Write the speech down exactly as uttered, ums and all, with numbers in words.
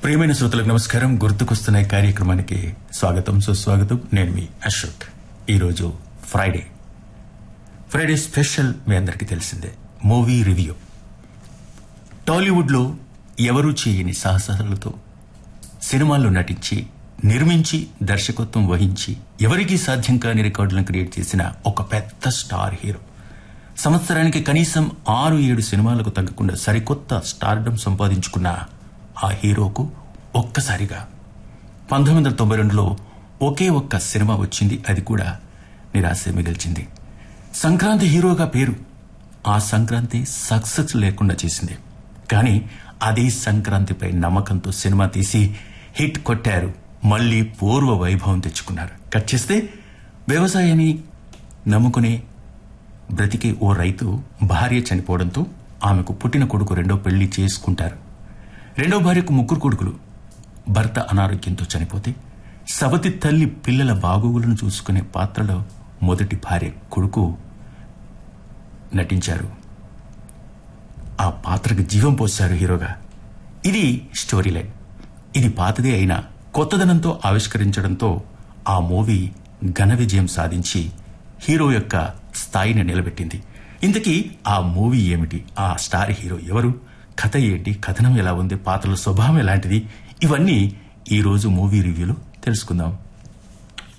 ప్రియమైన శ్రోతలకు నమస్కారం. గుర్తుకొస్తున్న కార్యక్రమానికి స్వాగతం, సుస్వాగతం. నేను మీ అశోక్. ఈరోజు ఫ్రైడే. ఫ్రైడే స్పెషల్ మీ అందరికీ తెలిసిందే, మూవీ రివ్యూ. టాలీవుడ్ లో ఎవరూ చేయని సాహసాలతో సినిమాల్లో నటించి, నిర్మించి, దర్శకత్వం వహించి ఎవరికీ సాధ్యం కాని రికార్డులను క్రియేట్ చేసిన ఒక పెద్ద స్టార్ హీరో. సంవత్సరానికి కనీసం ఆరు ఏడు సినిమాలకు తగ్గకుండా సరికొత్త స్టార్డమ్ సంపాదించుకున్న ఆ హీరోకు ఒక్కసారిగా పంతొమ్మిది వందల తొంభై రెండులో ఒకే ఒక్క సినిమా వచ్చింది. అది కూడా నిరాశ మిగిల్చింది. సంక్రాంతి హీరోగా పేరు. ఆ సంక్రాంతి సక్సెస్ లేకుండా చేసింది. కానీ అదే సంక్రాంతిపై నమ్మకంతో సినిమా తీసి హిట్ కొట్టారు. మళ్లీ పూర్వ వైభవం తెచ్చుకున్నారు. కట్ చేస్తే వ్యవసాయాన్ని నమ్ముకునే బ్రతికే ఓ రైతు భార్య చనిపోవడంతో ఆమెకు పుట్టిన కొడుకు రెండో పెళ్లి చేసుకుంటారు. రెండో భార్యకు ముగ్గురు కొడుకులు. భర్త అనారోగ్యంతో చనిపోతే సవతి తల్లి పిల్లల బాగోగులను చూసుకునే పాత్రలో మొదటి భార్య కొడుకు నటించారు. ఆ పాత్రకు జీవం పోశారు హీరోగా. ఇది స్టోరీ లైన్. ఇది పాతదే అయినా కొత్తదనంతో ఆవిష్కరించడంతో ఆ మూవీ ఘన విజయం సాధించి హీరో యొక్క స్థాయిని నిలబెట్టింది. ఇంతకీ ఆ మూవీ ఏమిటి? ఆ స్టార్ హీరో ఎవరు? కథ ఏంటి? కథనం ఎలా ఉంది? పాత్రల స్వభావం ఎలాంటిది? ఇవన్నీ ఈ రోజు మూవీ రివ్యూలో తెలుసుకుందాం.